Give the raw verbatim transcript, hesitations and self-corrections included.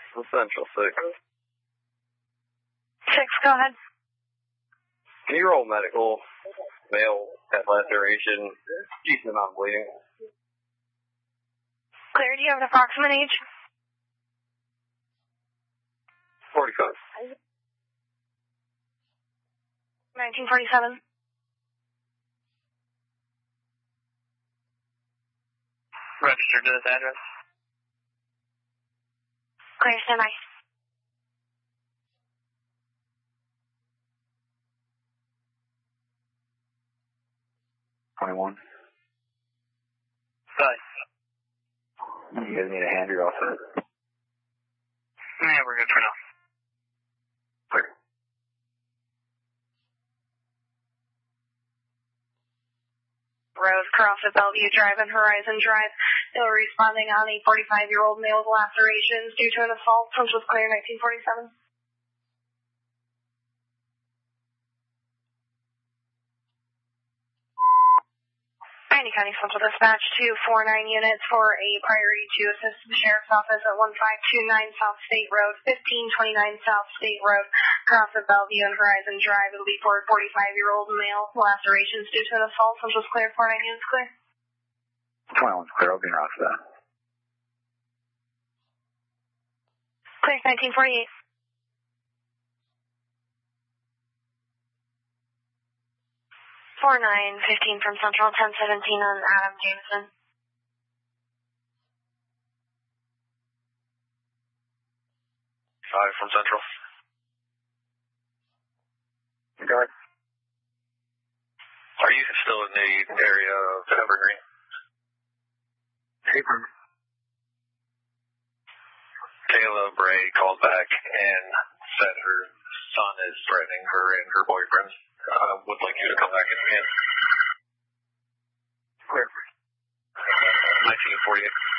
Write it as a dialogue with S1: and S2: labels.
S1: Central six.
S2: Six, go ahead.
S1: Can you roll medical? Male, head laceration, decent amount of bleeding.
S2: Clear, do you have an approximate age?
S1: forty-five.
S2: nineteen forty-seven.
S3: Registered to this address.
S2: Clear, stand by.
S4: twenty-one.
S3: Bye.
S4: You guys need a hand, you're all set.
S3: Yeah, we're good for now.
S4: Clear.
S2: Road, cross at Bellevue Drive and Horizon Drive. They were responding on a forty-five-year-old male with lacerations due to an assault. Punch was clear, nineteen forty-seven. Miami County Central Dispatch two four nine units for a priority to assist the Sheriff's Office at one five two nine South State Road, fifteen twenty-nine South State Road, cross at Bellevue and Horizon Drive. It'll be for a forty-five-year-old male, lacerations due to an assault. Central's clear, four nine units clear.
S4: twenty-one's clear, I'll be in for that.
S2: Clear, nineteen forty-eight. four nine fifteen from Central, ten seventeen on Adam Jameson.
S1: Five from Central.
S4: Guard.
S1: Are you still in the area of Evergreen?
S4: Paper.
S1: Kayla Bray called back and said her son is threatening her and her boyfriend. Uh, would like you to come back in again.
S4: Clear.
S1: nineteen forty-eight.